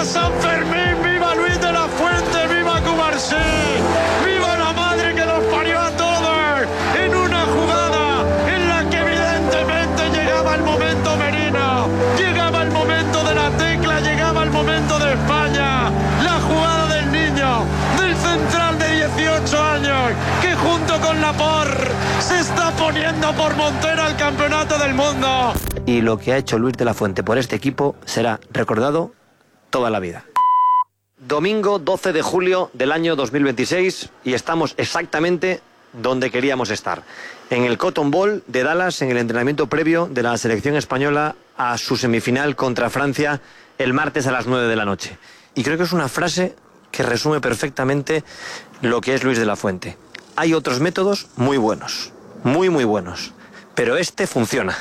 San Fermín! ¡Viva Luis de la Fuente! ¡Viva Cubarsí! ¡Viva la madre que los parió a todos! En una jugada en la que evidentemente llegaba el momento Merino, llegaba el momento de la tecla, llegaba el momento de España. La jugada del niño, del central de 18 años, que junto con Laporte se está poniendo por montera al campeonato del mundo. Y lo que ha hecho Luis de la Fuente por este equipo será recordado toda la vida. Domingo 12 de julio del año 2026 y estamos exactamente donde queríamos estar. En el Cotton Bowl de Dallas, en el entrenamiento previo de la selección española a su semifinal contra Francia el martes a las 9 de la noche. Y creo que es una frase que resume perfectamente lo que es Luis de la Fuente. Hay otros métodos muy buenos, muy buenos, pero este funciona.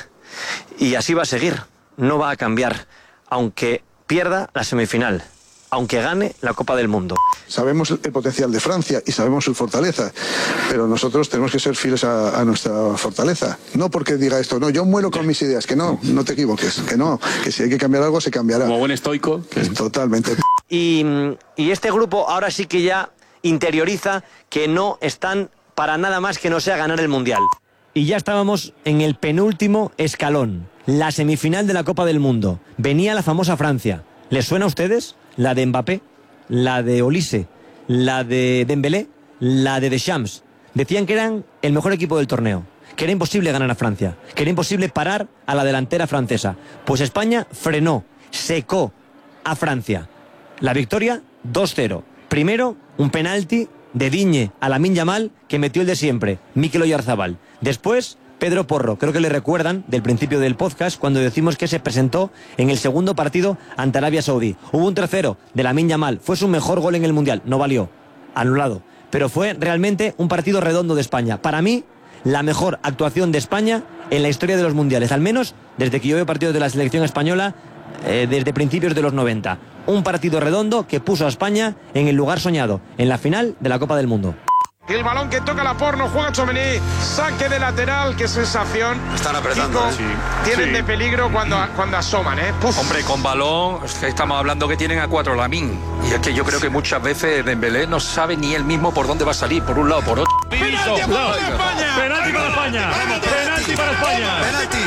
Y así va a seguir, no va a cambiar, aunque pierda la semifinal, aunque gane la Copa del Mundo. Sabemos el potencial de Francia y sabemos su fortaleza, pero nosotros tenemos que ser fieles a nuestra fortaleza. No porque diga esto, no, yo muero con mis ideas, que no te equivoques, que si hay que cambiar algo se cambiará. Como buen estoico. Totalmente. Y este grupo ahora sí que ya interioriza que no están para nada más que no sea ganar el Mundial. Y ya estábamos en el penúltimo escalón, la semifinal de la Copa del Mundo. Venía la famosa Francia. ¿Les suena a ustedes? La de Mbappé, la de Olise, la de Dembélé, la de Deschamps. Decían que eran el mejor equipo del torneo, que era imposible ganar a Francia, que era imposible parar a la delantera francesa. Pues España frenó, secó a Francia. La victoria 2-0. Primero, un penalti de Digne a Lamine Yamal, que metió el de siempre, Mikel Oyarzabal. Después, Pedro Porro, creo que le recuerdan del principio del podcast cuando decimos que se presentó en el segundo partido ante Arabia Saudí. Hubo un tercero de Lamine Yamal, fue su mejor gol en el Mundial, no valió, anulado. Pero fue realmente un partido redondo de España. Para mí, la mejor actuación de España en la historia de los Mundiales, al menos desde que yo veo partidos de la selección española desde principios de los 90. Un partido redondo que puso a España en el lugar soñado, en la final de la Copa del Mundo. El balón que toca Laporte, no juega Tchouaméni, saque de lateral, qué sensación. Están apretando, Kiko, tienen de peligro cuando asoman, Puf. Hombre, con balón, es que estamos hablando que tienen a 4 Lamine. Y es que yo creo que muchas veces Dembélé no sabe ni él mismo por dónde va a salir, por un lado o por otro. ¡Penalti a favor de España! ¡Penalti para España! ¡Penalti para España!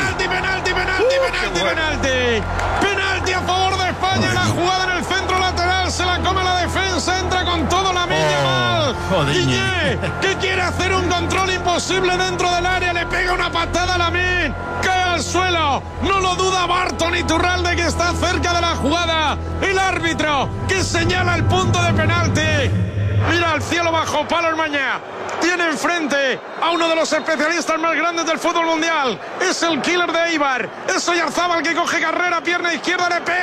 ¡Penalti a favor de España! La jugada en el centro lateral, se la come la defensa, entra con todo Lamine Yamal. Digne, que quiere hacer un control imposible dentro del área, le pega una patada a Lamine, cae al suelo, no lo duda Barton Iturralde, que está cerca de la jugada. El árbitro que señala el punto de penalti. Mira al cielo bajo palo el Mañá. Tiene enfrente a uno de los especialistas más grandes del fútbol mundial. Es el killer de Eibar. Es Oyarzabal, que coge carrera, pierna izquierda, le pega.